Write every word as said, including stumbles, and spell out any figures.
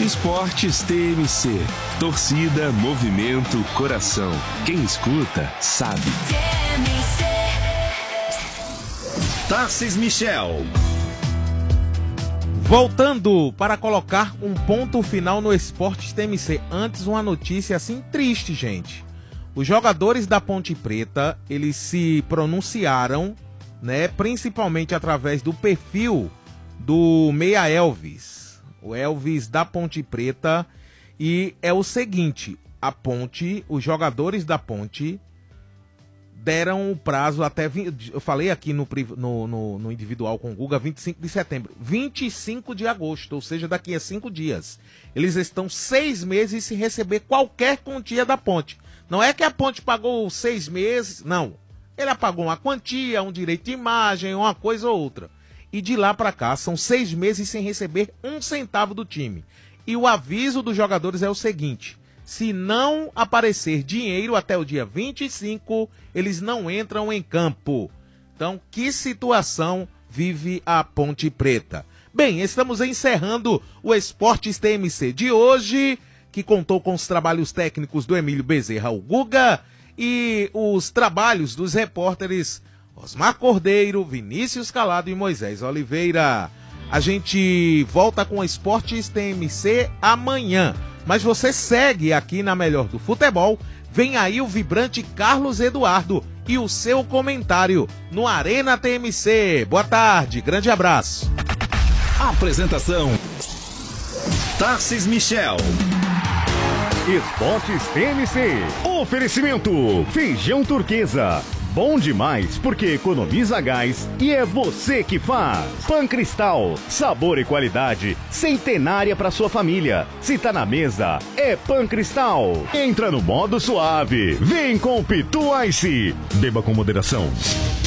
Esportes T M C. Torcida, movimento, coração. Quem escuta, sabe. Tarcísio Michel. Voltando para colocar um ponto final no Esportes T M C. Antes, uma notícia assim triste, gente. Os jogadores da Ponte Preta, eles se pronunciaram, né, principalmente através do perfil do Meia Elvis, o Elvis da Ponte Preta, e é o seguinte: a Ponte, os jogadores da Ponte deram o prazo até, eu falei aqui no, no, no, no individual com o Guga, vinte e cinco de setembro, vinte e cinco de agosto, ou seja, daqui a cinco dias. Eles estão seis meses sem receber qualquer quantia da Ponte. Não é que a Ponte pagou seis meses, não. Ele pagou uma quantia, um direito de imagem, uma coisa ou outra. E de lá para cá, são seis meses sem receber um centavo do time. E o aviso dos jogadores é o seguinte: se não aparecer dinheiro até o dia vinte e cinco, eles não entram em campo. Então, que situação vive a Ponte Preta? Bem, estamos encerrando o Esportes T M C de hoje, que contou com os trabalhos técnicos do Emílio Bezerra, o Guga, e os trabalhos dos repórteres Osmar Cordeiro, Vinícius Calado e Moisés Oliveira. A gente volta com o Esportes T M C amanhã, mas você segue aqui na Melhor do Futebol. Vem aí o vibrante Carlos Eduardo e o seu comentário no Arena T M C. Boa tarde, grande abraço. Apresentação: Tarcísio Michel. Esportes T M C. Oferecimento: Feijão Turquesa. Bom demais porque economiza gás e é você que faz. Pancristal, sabor e qualidade centenária para sua família. Se tá na mesa, é Pancristal. Entra no modo suave. Vem com Pitu Ice. Beba com moderação.